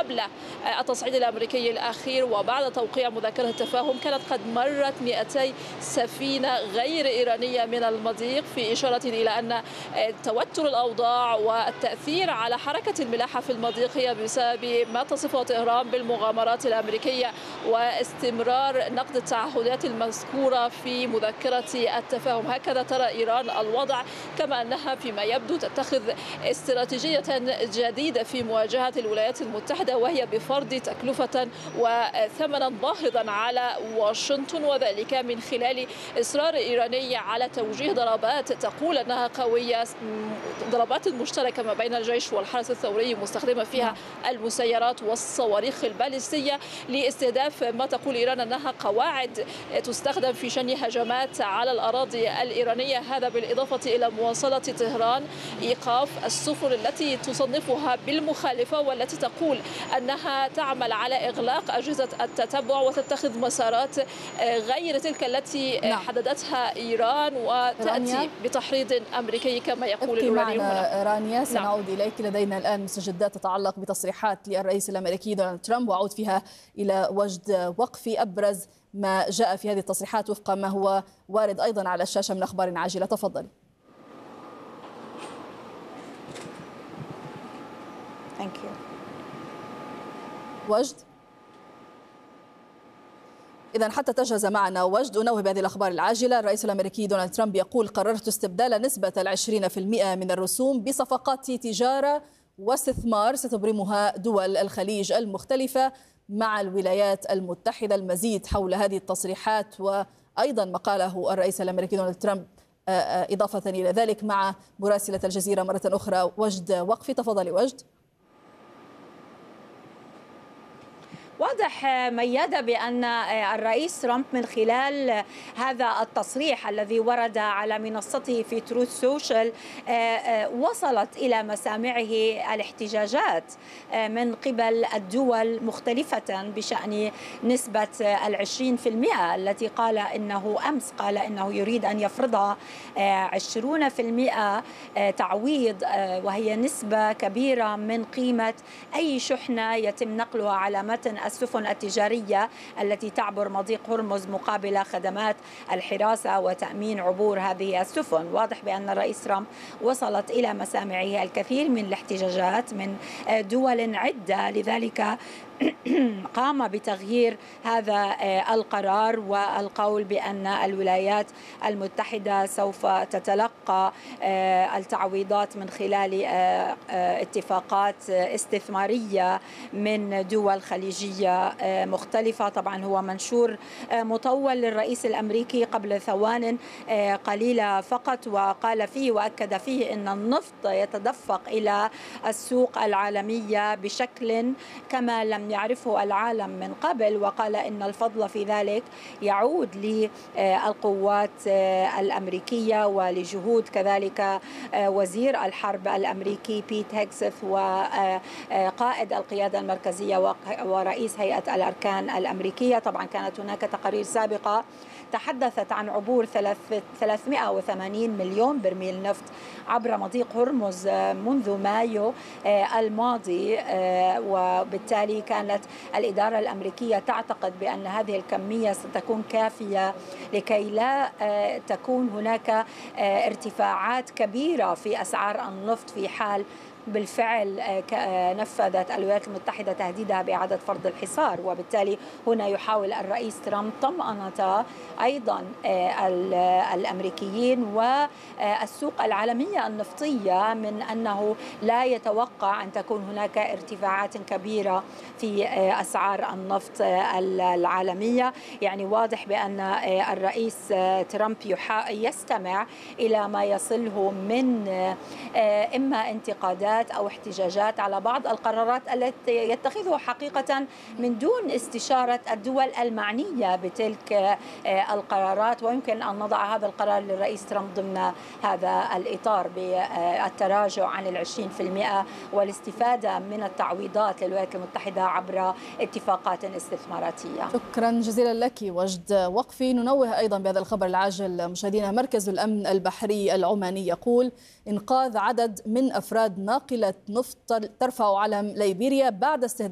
قبل التصعيد الأمريكي الأخير وبعد توقيع مذكرة التفاهم كانت قد مرت 200 سفينة غير إيرانية من المضيق، في إشارة إلى أن توتر الأوضاع والتأثير على حركة الملاحة في المضيق هي بسبب ما تصفه طهران بالمغامرات الأمريكية واستمرار نقد التعهدات المذكورة في مذكرة التفاهم. هكذا ترى إيران الوضع، كما أنها فيما يبدو تتخذ استراتيجية جديدة في مواجهة الولايات المتحدة، وهي بفرض تكلفة وثمنا باهظا على واشنطن، وذلك من خلال إصرار إيراني على توجيه ضربات تقول أنها قوية، ضربات مشتركة ما بين الجيش والحرس الثوري مستخدمة فيها المسيرات والصواريخ البالستية لاستهداف ما تقول إيران أنها قواعد تستخدم في شن هجمات على الأراضي الإيرانية. هذا بالإضافة إلى مواصلة طهران إيقاف السفن التي تصنفها بالمخالفة والتي تقول أنها تعمل على إغلاق أجهزة التتبع وتتخذ مسارات غير تلك التي حددتها إيران وتأتي بتحريض أمريكي كما يقول الإيرانيون. رانيا سنعود إليك. لدينا الآن مستجدات تتعلق بتصريحات للرئيس الأمريكي دونالد ترامب، وأعود فيها إلى وجد وقفي. أبرز ما جاء في هذه التصريحات وفق ما هو وارد أيضا على الشاشة من أخبار عاجلة، تفضل. وجد، إذا حتى تجهز معنا وجد أنوه بهذه الأخبار العاجلة. الرئيس الأمريكي دونالد ترامب يقول: قررت استبدال نسبة 20% من الرسوم بصفقات تجارة واستثمار ستبرمها دول الخليج المختلفة مع الولايات المتحدة. المزيد حول هذه التصريحات وأيضا ما قاله الرئيس الأمريكي دونالد ترامب إضافة إلى ذلك مع مراسلة الجزيرة مرة أخرى وجد وقفي. تفضلي وجد. واضح ميادة بأن الرئيس ترامب من خلال هذا التصريح الذي ورد على منصته في تروث سوشيال وصلت إلى مسامعه الاحتجاجات من قبل الدول مختلفة بشأن نسبة 20% التي قال إنه يريد أن يفرضها 20% تعويض، وهي نسبة كبيرة من قيمة أي شحنة يتم نقلها على متن السفن التجارية التي تعبر مضيق هرمز مقابل خدمات الحراسة وتأمين عبور هذه السفن. واضح بأن الرئيس ترامب وصلت إلى مسامعه الكثير من الاحتجاجات من دول عدة، لذلك قام بتغيير هذا القرار والقول بأن الولايات المتحدة سوف تتلقى التعويضات من خلال اتفاقات استثمارية من دول خليجية مختلفة. طبعا هو منشور مطول للرئيس الأمريكي قبل ثوان قليلة فقط، وقال فيه وأكد فيه أن النفط يتدفق إلى السوق العالمية بشكل كما لم يعرفه العالم من قبل، وقال إن الفضل في ذلك يعود للقوات الأمريكية ولجهود كذلك وزير الحرب الأمريكي بيت هيكسث وقائد القيادة المركزية ورئيس هيئة الأركان الأمريكية. طبعا كانت هناك تقارير سابقة تحدثت عن عبور 380 مليون برميل نفط عبر مضيق هرمز منذ مايو الماضي، وبالتالي كانت الإدارة الأمريكية تعتقد بأن هذه الكمية ستكون كافية لكي لا تكون هناك ارتفاعات كبيرة في أسعار النفط في حال بالفعل نفذت الولايات المتحدة تهديدها بإعادة فرض الحصار. وبالتالي هنا يحاول الرئيس ترامب طمأنة أيضا الأمريكيين والسوق العالمية النفطية من أنه لا يتوقع أن تكون هناك ارتفاعات كبيرة في أسعار النفط العالمية. يعني واضح بأن الرئيس ترامب يستمع إلى ما يصله من إما انتقادات أو احتجاجات على بعض القرارات التي يتخذها حقيقة من دون استشارة الدول المعنية بتلك القرارات، ويمكن أن نضع هذا القرار للرئيس ترامب ضمن هذا الإطار بالتراجع عن 20% والاستفادة من التعويضات للولايات المتحدة عبر اتفاقات استثماراتية. شكرا جزيلا لك وجد وقفي. ننوه أيضا بهذا الخبر العاجل مشاهدينا، مركز الأمن البحري العماني يقول إنقاذ عدد من أفراد ناقلة نفط ترفع علم ليبيريا بعد استهداف